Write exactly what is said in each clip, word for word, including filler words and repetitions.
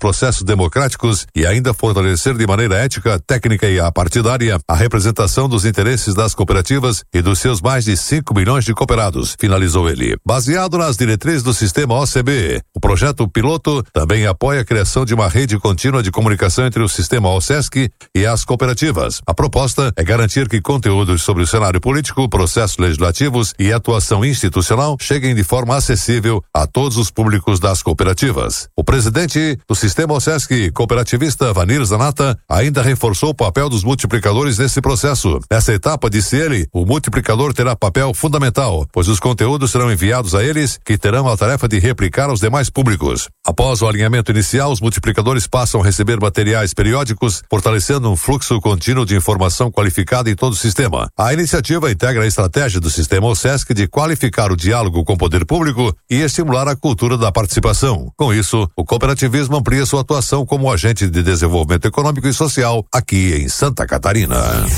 processos democráticos e ainda fortalecer de maneira ética, técnica e apartidária a representação dos interesses das cooperativas e dos seus mais de cinco milhões de cooperados, finalizou ele. Baseado nas diretrizes do sistema O C B, o projeto piloto também apoia a criação de uma rede contínua de comunicação entre o sistema OSESC e as cooperativas. A proposta é garantir que conteúdos sobre o cenário político, processos legislativos e atuação institucional cheguem de forma acessível a todos os públicos das cooperativas. O presidente do sistema OSESC cooperativista, Vanir Zanata, ainda reforçou o papel dos multiplicadores nesse processo. Nessa etapa, disse ele, o multiplicador terá papel fundamental, pois os conteúdos serão enviados a eles, que terão a tarefa de replicar aos demais públicos. Após o alinhamento inicial, os multiplicadores passam a receber materiais periódicos, fortalecendo um fluxo contínuo de informação qualificada em todo o sistema. A iniciativa integra a estratégia do sistema OSESC de qualificar o diálogo com o poder público e estimular a cultura da participação. Com isso, o cooperativismo amplia sua atuação como agente de desenvolvimento econômico e social aqui em Santa Catarina.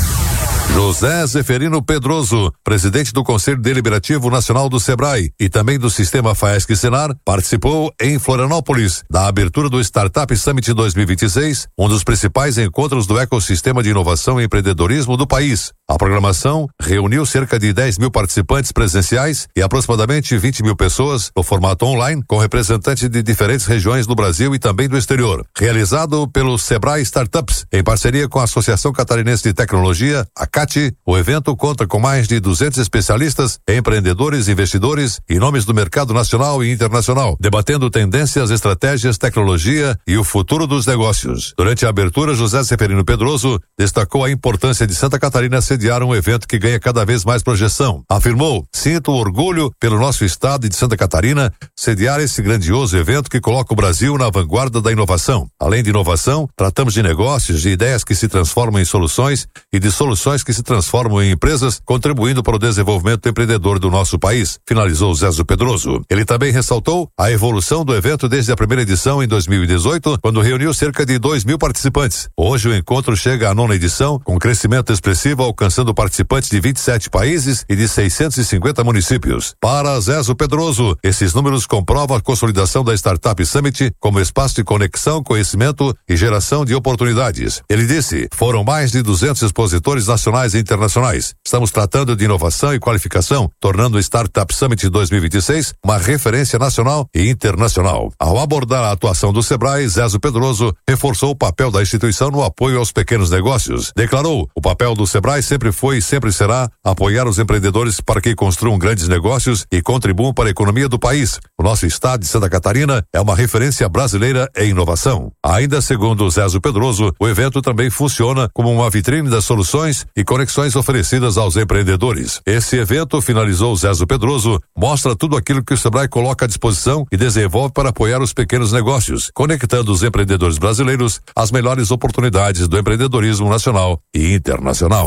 José Zeferino Pedroso, presidente do Conselho Deliberativo Nacional do Sebrae e também do Sistema FAESC-Senar, participou em Florianópolis da abertura do Startup Summit dois mil e vinte e seis, um dos principais encontros do ecossistema de inovação e empreendedorismo do país. A programação reuniu cerca de dez mil participantes presenciais e aproximadamente vinte mil pessoas no formato online, com representantes de diferentes regiões do Brasil e também do exterior. Realizado pelo Sebrae Startups, em parceria com a Associação Catarinense de Tecnologia, a C A T, o evento conta com mais de duzentos especialistas, empreendedores, investidores e nomes do mercado nacional e internacional, debatendo tendências, estratégias, tecnologia e o futuro dos negócios. Durante a abertura, José Zeferino Pedroso destacou a importância de Santa Catarina sediar um evento que ganha cada vez mais projeção. Afirmou: sinto orgulho pelo nosso estado e de Santa Catarina sediar esse grandioso evento que coloca o Brasil na vanguarda da inovação. Além de inovação, tratamos de negócios, de ideias que se transformam em soluções e de soluções que se transformam em empresas, contribuindo para o desenvolvimento empreendedor do nosso país, finalizou Zézo Pedroso. Ele também ressaltou a evolução do evento desde a primeira edição em dois mil e dezoito, quando reuniu cerca de dois mil participantes. Hoje o encontro chega à nona edição, com crescimento expressivo, alcançando participantes de vinte e sete países e de seiscentos e cinquenta municípios. Para Zézo Pedroso, esses números comprovam a consolidação da Startup Summit como espaço de conexão, conhecimento e geração de oportunidades. Ele disse: foram mais de duzentos expositores nacionais e internacionais. Estamos tratando de inovação e qualificação, tornando o Startup Summit dois mil e vinte e seis uma referência nacional e internacional. Ao abordar a atuação do Sebrae, Zézo Pedroso reforçou o papel da instituição no apoio aos pequenos negócios. Declarou: o papel do Sebrae sempre foi e sempre será apoiar os empreendedores para que construam grandes negócios e contribuam para a economia do país. O nosso estado de Santa Catarina é uma referência brasileira em inovação. Ainda segundo Zézo Pedroso, o evento também funciona como uma vitrine das soluções e conexões oferecidas aos empreendedores. Esse evento, finalizou Zézo Pedroso, mostra tudo aquilo que o Sebrae coloca à disposição e desenvolve para apoiar os pequenos negócios, conectando os empreendedores brasileiros às melhores oportunidades do empreendedorismo nacional e internacional.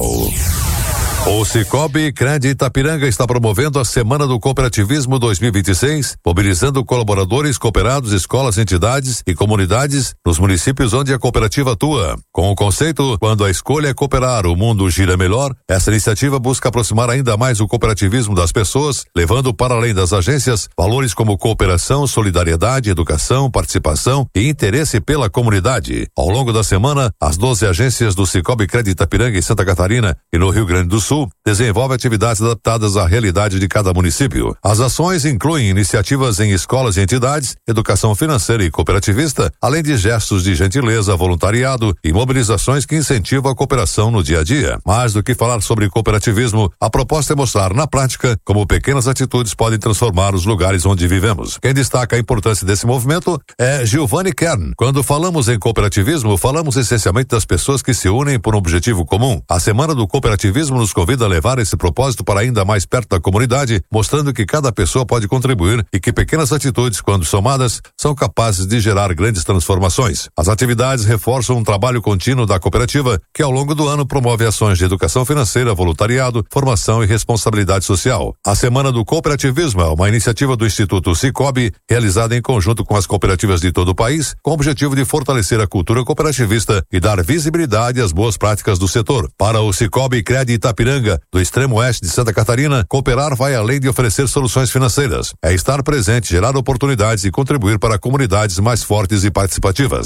O Cicobi Cred Itapiranga está promovendo a Semana do Cooperativismo dois mil e vinte e seis, mobilizando colaboradores, cooperados, escolas, entidades e comunidades nos municípios onde a cooperativa atua. Com o conceito "Quando a escolha é cooperar, o mundo gira melhor", essa iniciativa busca aproximar ainda mais o cooperativismo das pessoas, levando para além das agências valores como cooperação, solidariedade, educação, participação e interesse pela comunidade. Ao longo da semana, as doze agências do Cicobi Cred Itapiranga em Santa Catarina e no Rio Grande do Sul desenvolve atividades adaptadas à realidade de cada município. As ações incluem iniciativas em escolas e entidades, educação financeira e cooperativista, além de gestos de gentileza, voluntariado e mobilizações que incentivam a cooperação no dia a dia. Mais do que falar sobre cooperativismo, a proposta é mostrar na prática como pequenas atitudes podem transformar os lugares onde vivemos. Quem destaca a importância desse movimento é Giovanni Kern. Quando falamos em cooperativismo, falamos essencialmente das pessoas que se unem por um objetivo comum. A Semana do Cooperativismo nos convida a levar esse propósito para ainda mais perto da comunidade, mostrando que cada pessoa pode contribuir e que pequenas atitudes, quando somadas, são capazes de gerar grandes transformações. As atividades reforçam um trabalho contínuo da cooperativa, que ao longo do ano promove ações de educação financeira, voluntariado, formação e responsabilidade social. A Semana do Cooperativismo é uma iniciativa do Instituto Cicobi, realizada em conjunto com as cooperativas de todo o país, com o objetivo de fortalecer a cultura cooperativista e dar visibilidade às boas práticas do setor. Para o Cicobi Cred Itapiranga, do extremo oeste de Santa Catarina, cooperar vai além de oferecer soluções financeiras. É estar presente, gerar oportunidades e contribuir para comunidades mais fortes e participativas.